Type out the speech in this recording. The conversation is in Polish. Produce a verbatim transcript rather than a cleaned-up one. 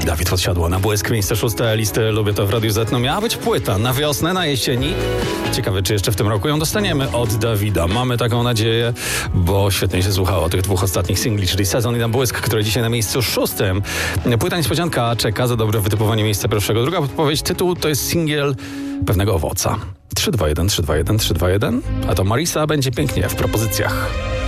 Dawid Podsiadło na Błysk, miejsce szóste listy Lubię to w Radiu Z. No miała być płyta na wiosnę, na jesieni. Ciekawe, czy jeszcze w tym roku ją dostaniemy od Dawida. Mamy taką nadzieję, bo świetnie się słuchało tych dwóch ostatnich singli, czyli Sezon i na Błysk, które dzisiaj na miejscu szóstym. Płyta niespodzianka czeka za dobre wytypowanie miejsca pierwszego. Druga podpowiedź, tytuł to jest singiel Pewnego owoca. trzy dwa jeden, trzy dwa jeden, trzy dwa jeden, a to Marisa będzie pięknie w propozycjach.